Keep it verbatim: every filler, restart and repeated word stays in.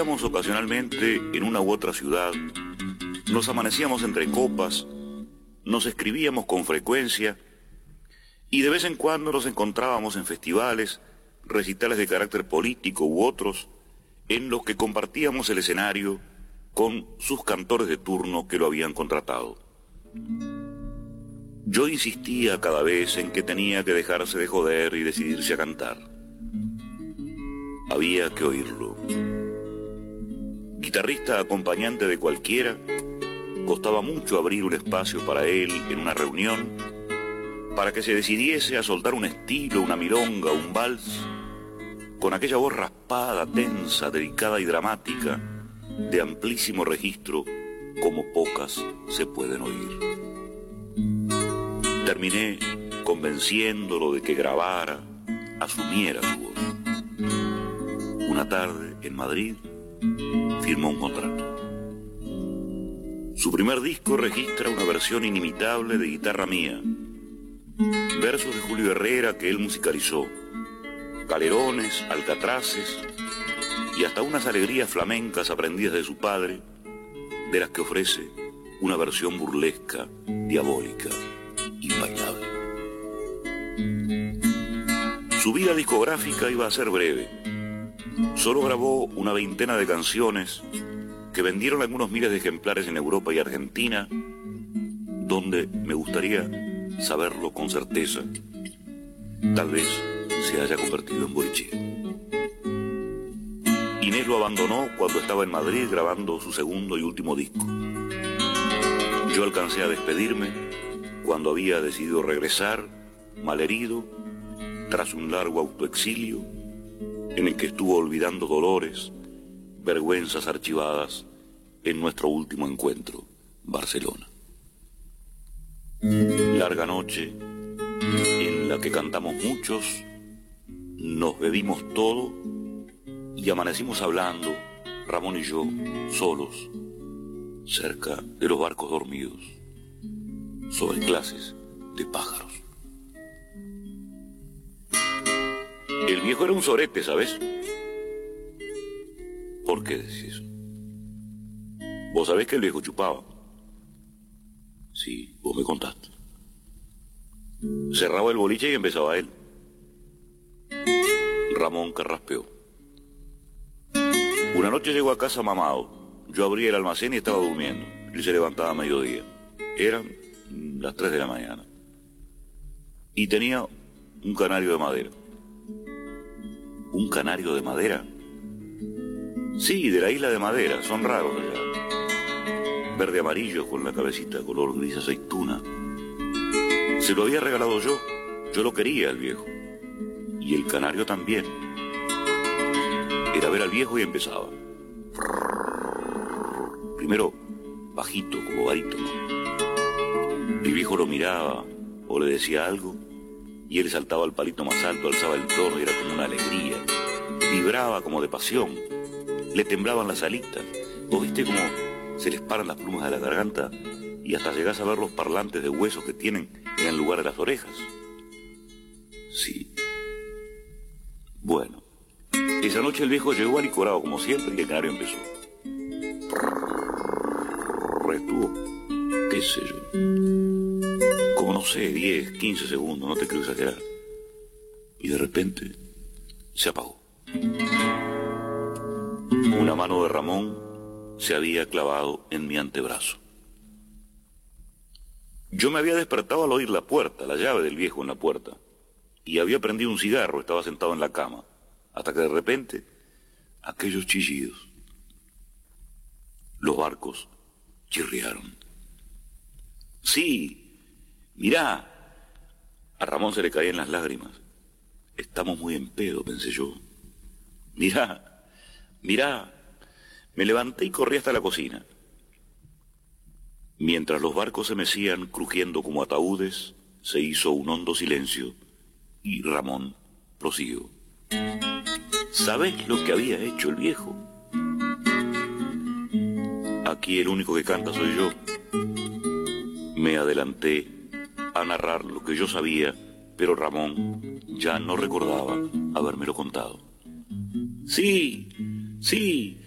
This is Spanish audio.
coincidíamos ocasionalmente en una u otra ciudad, nos amanecíamos entre copas, nos escribíamos con frecuencia y de vez en cuando nos encontrábamos en festivales, recitales de carácter político u otros, en los que compartíamos el escenario con sus cantores de turno que lo habían contratado. Yo insistía cada vez en que tenía que dejarse de joder y decidirse a cantar. Había que oírlo. Guitarrista acompañante de cualquiera, costaba mucho abrir un espacio para él en una reunión, para que se decidiese a soltar un estilo, una milonga, un vals, con aquella voz raspada, tensa, delicada y dramática, de amplísimo registro, como pocas se pueden oír. Terminé convenciéndolo de que grabara, asumiera su voz. Una tarde, en Madrid, firmó un contrato. Su primer disco registra una versión inimitable de Guitarra Mía, versos de Julio Herrera que él musicalizó, calerones, alcatraces y hasta unas alegrías flamencas aprendidas de su padre, de las que ofrece una versión burlesca, diabólica, impañable. Su vida discográfica iba a ser breve. Solo grabó una veintena de canciones que vendieron algunos miles de ejemplares en Europa y Argentina, donde me gustaría saberlo con certeza. Tal vez se haya convertido en bolichero. Inés lo abandonó cuando estaba en Madrid grabando su segundo y último disco. Yo alcancé a despedirme cuando había decidido regresar, malherido, tras un largo autoexilio en el que estuvo olvidando dolores, vergüenzas archivadas en nuestro último encuentro, Barcelona. Larga noche en la que cantamos muchos, nos bebimos todo y amanecimos hablando, Ramón y yo, solos, cerca de los barcos dormidos, sobre clases de pájaros. El viejo era un sorete, ¿sabes? ¿Por qué decís eso? ¿Vos sabés que el viejo chupaba? Sí, vos me contaste. Cerraba el boliche y empezaba él. Ramón carraspeó. Una noche llegó a casa mamado. Yo abría el almacén y estaba durmiendo. Él se levantaba a mediodía. Eran las tres de la mañana. Y tenía un canario de madera. ¿Un canario de madera? Sí, de la isla de Madera, son raros allá. Verde amarillo con la cabecita color gris aceituna. Se lo había regalado yo, yo lo quería el viejo. Y el canario también. Era ver al viejo y empezaba. Primero bajito, como barítono. El viejo lo miraba o le decía algo y él saltaba al palito más alto, alzaba el tono y era como una alegría. Vibraba como de pasión. Le temblaban las alitas. ¿Vos viste cómo se les paran las plumas de la garganta y hasta llegás a ver los parlantes de huesos que tienen en el lugar de las orejas? Sí. Bueno, esa noche el viejo llegó alicorado como siempre y el canario empezó. Retuvo, qué sé yo, como no sé, diez, quince segundos, no te quiero exagerar. Y de repente se apagó. Una mano de Ramón se había clavado en mi antebrazo. Yo me había despertado al oír la puerta, la llave del viejo en la puerta, y había prendido un cigarro, estaba sentado en la cama, hasta que de repente, aquellos chillidos, los barcos chirriaron. Sí, mirá, a Ramón se le caían las lágrimas. Estamos muy en pedo, pensé yo. Mirá, mirá, me levanté y corrí hasta la cocina. Mientras los barcos se mecían crujiendo como ataúdes, se hizo un hondo silencio y Ramón prosiguió. ¿Sabés lo que había hecho el viejo? Aquí el único que canta soy yo. Me adelanté a narrar lo que yo sabía, pero Ramón ya no recordaba habérmelo contado. Sí, sí,